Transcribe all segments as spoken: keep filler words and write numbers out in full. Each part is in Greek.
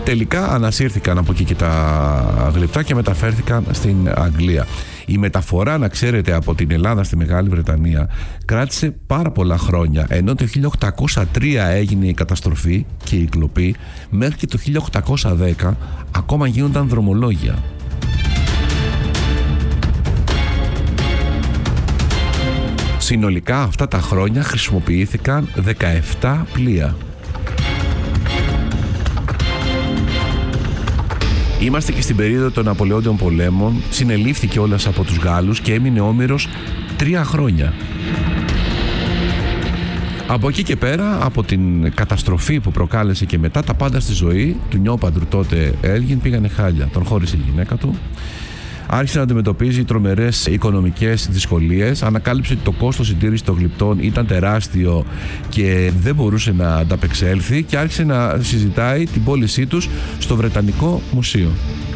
Τελικά ανασύρθηκαν από εκεί και τα γλυπτά και μεταφέρθηκαν στην Αγγλία. Η μεταφορά, να ξέρετε, από την Ελλάδα στη Μεγάλη Βρετανία κράτησε πάρα πολλά χρόνια, ενώ το χίλια οκτακόσια τρία έγινε η καταστροφή και η κλοπή, μέχρι και το χίλια οκτακόσια δέκα ακόμα γίνονταν δρομολόγια. Συνολικά αυτά τα χρόνια χρησιμοποιήθηκαν δεκαεπτά πλοία. Είμαστε και στην περίοδο των Ναπολεόντιων πολέμων, συνελήφθηκε όλας από τους Γάλλους και έμεινε όμηρος τρία χρόνια. Από εκεί και πέρα, από την καταστροφή που προκάλεσε και μετά, τα πάντα στη ζωή του νιόπαντρου τότε Έλγιν πήγανε χάλια. Τον χώρισε η γυναίκα του. Άρχισε να αντιμετωπίζει τρομερές οικονομικές δυσκολίες. Ανακάλυψε ότι το κόστος συντήρησης των γλυπτών ήταν τεράστιο και δεν μπορούσε να ανταπεξέλθει, και άρχισε να συζητάει την πώλησή τους στο Βρετανικό Μουσείο.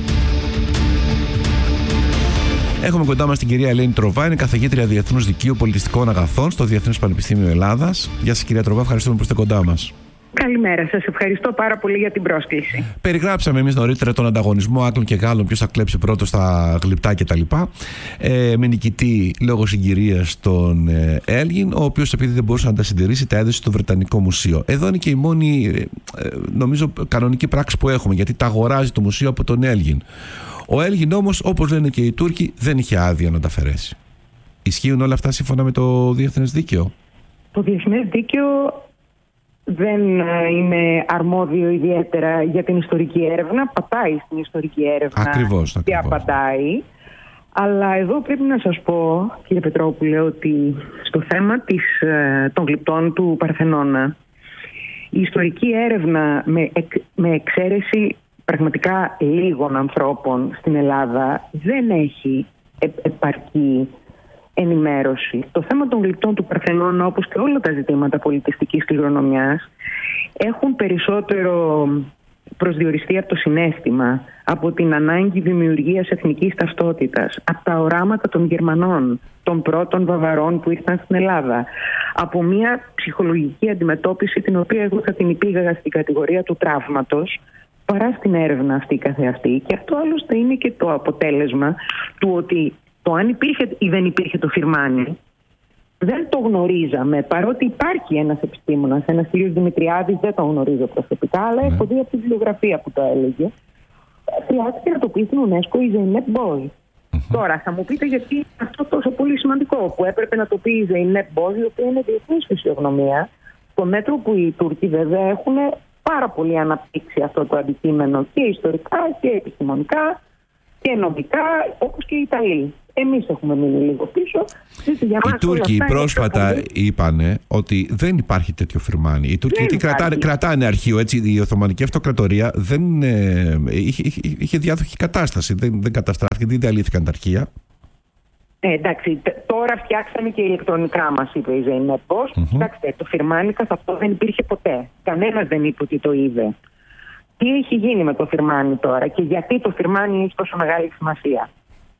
Έχουμε κοντά μας την κυρία Ελένη Τροβά, είναι καθηγήτρια Διεθνούς Δικαίου Πολιτιστικών Αγαθών στο Διεθνές Πανεπιστήμιο Ελλάδας. Γεια σας κυρία Τροβά, ευχαριστούμε που είστε κοντά μας. Καλημέρα σας, ευχαριστώ πάρα πολύ για την πρόσκληση. Περιγράψαμε εμείς νωρίτερα τον ανταγωνισμό Άγγλων και Γάλλων, ποιος θα κλέψει πρώτο στα γλυπτά κτλ. Ε, με νικητή λόγω συγκυρίας τον ε, Έλγιν, ο οποίος, επειδή δεν μπορούσε να τα συντηρήσει, τα έδωσε στο Βρετανικό Μουσείο. Εδώ είναι και η μόνη, ε, νομίζω, κανονική πράξη που έχουμε, γιατί τα αγοράζει το μουσείο από τον Έλγιν. Ο Έλγιν όμως, όπως λένε και οι Τούρκοι, δεν είχε άδεια να τα αφαιρέσει. Ισχύουν όλα αυτά σύμφωνα με το διεθνές δίκαιο? Το διεθνές δίκαιο δεν είναι αρμόδιο ιδιαίτερα για την ιστορική έρευνα. Πατάει στην ιστορική έρευνα. Ακριβώς, και ακριβώς. απαντάει. Αλλά εδώ πρέπει να σας πω, κύριε Πετρόπουλε, ότι στο θέμα της, των γλυπτών του Παρθενώνα, η ιστορική έρευνα, με, εκ, με εξαίρεση πραγματικά λίγων ανθρώπων στην Ελλάδα, δεν έχει επαρκή ενημέρωση. Το θέμα των γλυπτών του Παρθενώνα, όπως και όλα τα ζητήματα πολιτιστικής κληρονομιάς, έχουν περισσότερο προσδιοριστεί από το συναίσθημα, από την ανάγκη δημιουργίας εθνικής ταυτότητας, από τα οράματα των Γερμανών, των πρώτων Βαβαρών που ήρθαν στην Ελλάδα, από μια ψυχολογική αντιμετώπιση, την οποία εγώ θα την υπήγαγα στην κατηγορία του τραύματος, παρά στην έρευνα αυτή καθεαυτή. Και αυτό άλλωστε είναι και το αποτέλεσμα του ότι το αν υπήρχε ή δεν υπήρχε το Φιρμάνι δεν το γνωρίζαμε, παρότι υπάρχει ένας επιστήμονας, ένας κ. Δημητριάδης, δεν το γνωρίζω προσωπικά, αλλά έχω δει από τη βιβλιογραφία που το έλεγε. Χρειάστηκε να το πει στην UNESCO η Ζεϊνέπ Μπόζ. Τώρα θα μου πείτε γιατί είναι αυτό τόσο πολύ σημαντικό, που έπρεπε να το πει η Ζεϊνέπ Μπόζ, η οποία είναι διεθνής φυσιογνωμία, στο μέτρο που οι Τούρκοι βέβαια έχουν πάρα πολύ αναπτύξει αυτό το αντικείμενο και ιστορικά και επιστημονικά και νομικά, όπως και οι Ιταλοί. Εμείς έχουμε μείνει λίγο πίσω. Οι Τούρκοι πρόσφατα πολύ... είπανε ότι δεν υπάρχει τέτοιο Φιρμάνι. Οι Τούρκοι γιατί κρατάνε, κρατάνε αρχείο, έτσι, η Οθωμανική Αυτοκρατορία δεν, ε, είχε, είχε, είχε διάδοχη κατάσταση, δεν, δεν καταστράφηκε, δεν διαλύθηκαν τα αρχεία. Ε, εντάξει, τώρα φτιάξαμε και ηλεκτρονικά, μας είπε η Ζεϊνέπ Μπόζ. Mm-hmm. Κοιτάξτε, το Φιρμάνι καθ' αυτό δεν υπήρχε ποτέ. Κανένας δεν είπε ότι το είδε. Τι έχει γίνει με το Φιρμάνι τώρα και γιατί το Φιρμάνι έχει τόσο μεγάλη σημασία?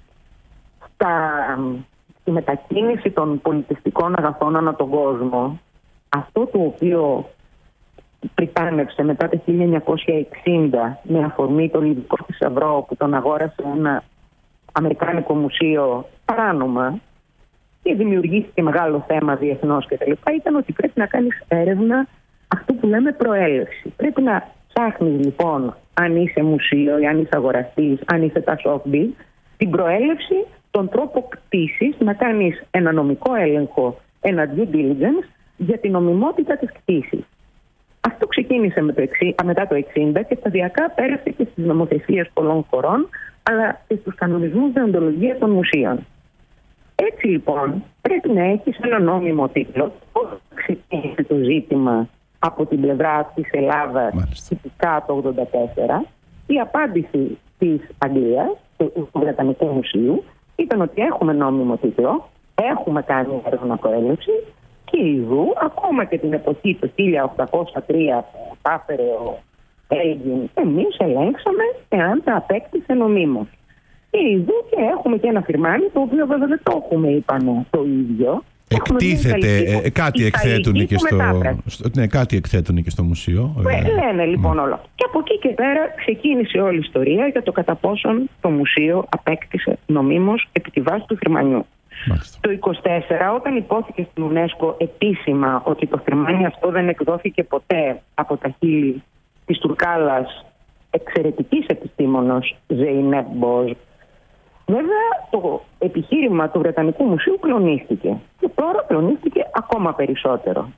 Στα, στη μετακίνηση των πολιτιστικών αγαθών ανά τον κόσμο, αυτό το οποίο πριτάνευσε μετά το χίλια εννιακόσια εξήντα με αφορμή το Λιβικό θησαυρό που τον αγόρασε ένα αμερικάνικο μουσείο παράνομα και δημιουργήθηκε μεγάλο θέμα διεθνώς κτλ., ήταν ότι πρέπει να κάνεις έρευνα αυτού που λέμε προέλευση. Πρέπει να ψάχνεις λοιπόν, αν είσαι μουσείο ή αν είσαι αγοραστής, αν είσαι τα Sotheby, την προέλευση, τον τρόπο κτήσης, να κάνεις ένα νομικό έλεγχο, ένα due diligence για την νομιμότητα της κτήσης. Αυτό ξεκίνησε με το εξήντα, μετά το εξήντα και σταδιακά πέρασε και στις νομοθεσίες πολλών χωρών, αλλά και στους κανονισμούς δεοντολογίας των μουσείων. Έτσι λοιπόν πρέπει να έχεις ένα νόμιμο τίτλο. Πώς ξεκίνησε το ζήτημα από την πλευρά της Ελλάδας τυπικά το ογδόντα τέσσερα, η απάντηση της Αγγλίας, του Βρετανικού Μουσείου, ήταν ότι έχουμε νόμιμο τίτλο, έχουμε κάνει έρευνα προέλευση και ειδού, ακόμα και την εποχή του χίλια οκτακόσια τρία που τα έφερε ο Έλγιν, εμείς ελέγξαμε εάν τα απέκτησε νομίμως. Και ειδού και έχουμε και ένα Φιρμάνι, το οποίο βέβαια δεν το έχουμε, είπαμε, το ίδιο, Εκτίθεται, ε, κάτι εκθέτουν και στο, στο, ναι, κάτι εκθέτουν και στο μουσείο. Ε, λένε λοιπόν mm. όλα. Και από εκεί και πέρα ξεκίνησε όλη η ιστορία για το κατά πόσον το μουσείο απέκτησε νομίμως επί τη βάση του Φρυμανιού. Μάλιστα. Το είκοσι τέσσερα, όταν υπόθηκε στην UNESCO επίσημα ότι το Φρυμάνι αυτό δεν εκδόθηκε ποτέ από τα χείλη της Τουρκάλας εξαιρετικής επιστήμονος Ζεϊνέπ Μποζ, βέβαια το επιχείρημα του Βρετανικού Μουσείου κλονίστηκε. Και τώρα κλονίστηκε ακόμα περισσότερο.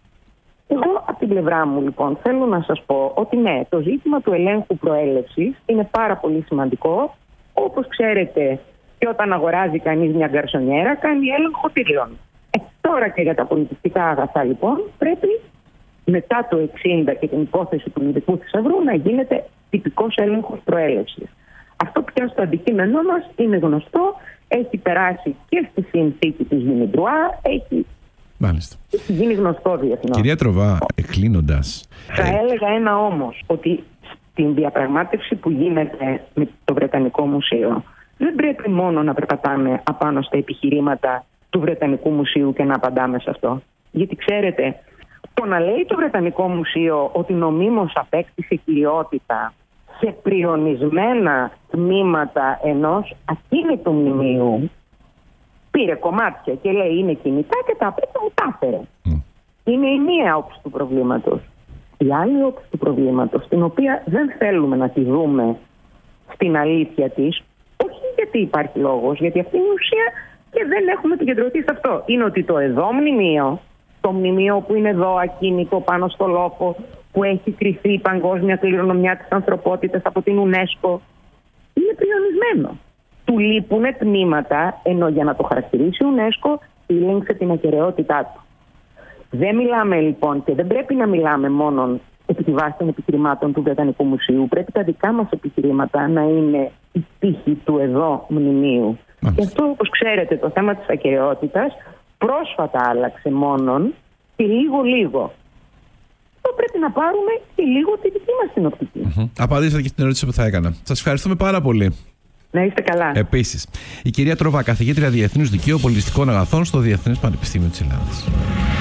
Εγώ από την πλευρά μου λοιπόν θέλω να σας πω ότι ναι, το ζήτημα του ελέγχου προέλευσης είναι πάρα πολύ σημαντικό. Όπως ξέρετε, και όταν αγοράζει κανείς μια γκαρσονιέρα κάνει έλεγχο τυριών. Ε, τώρα και για τα πολιτιστικά αγαθά λοιπόν πρέπει μετά το εξήντα και την υπόθεση του Λιδικού Θησαυρού να γίνεται τυπικός έλεγχος προέλευσης. Αυτό πια στο αντικείμενό μας είναι γνωστό, έχει περάσει και στη συνθήκη της Δημητρουά, έχει, έχει γίνει γνωστό διεθνώς. Κυρία Τροβά, κλείνοντας... Θα ε... έλεγα ένα όμως, ότι στην διαπραγμάτευση που γίνεται με το Βρετανικό Μουσείο δεν πρέπει μόνο να περπατάμε απάνω στα επιχειρήματα του Βρετανικού Μουσείου και να απαντάμε σε αυτό. Γιατί ξέρετε, το να λέει το Βρετανικό Μουσείο ότι νομίμως απέκτησε κυριότητα σε πριονισμένα τμήματα ενός ακίνητου μνημείου, πήρε κομμάτια και λέει είναι κινητά και τα απέτα μου τα έφερε. Mm. Είναι η μία όψη του προβλήματος. Η άλλη όψη του προβλήματος, την οποία δεν θέλουμε να τη δούμε στην αλήθεια της, όχι γιατί υπάρχει λόγος, γιατί αυτή είναι η ουσία και δεν έχουμε επικεντρωθεί σε αυτό. Είναι ότι το εδώ μνημείο, το μνημείο που είναι εδώ ακίνητο πάνω στο λόφο, που έχει κρυφθεί η παγκόσμια κληρονομιά της ανθρωπότητας από την UNESCO, είναι πριονισμένο. Του λείπουν τμήματα, ενώ για να το χαρακτηρίσει η UNESCO ήλεγξε την ακεραιότητά του. Δεν μιλάμε λοιπόν και δεν πρέπει να μιλάμε μόνο επί τη βάση των επιχειρημάτων του Βρετανικού Μουσείου. Πρέπει τα δικά μας επιχειρήματα να είναι η τύχη του εδώ μνημείου. Μάλιστα. Και αυτό, όπως ξέρετε, το θέμα της ακεραιότητας πρόσφατα άλλαξε μόνον και λίγο-λίγο. Αυτό πρέπει να πάρουμε και λίγο τη δική μας την οπτική. Mm-hmm. Απαντήσατε και στην ερώτηση που θα έκανα. Σας ευχαριστούμε πάρα πολύ. Να είστε καλά. Επίσης, η κυρία Τροβά, καθηγήτρια Διεθνούς Δικαίου Πολιτιστικών Αγαθών στο Διεθνές Πανεπιστήμιο της Ελλάδας.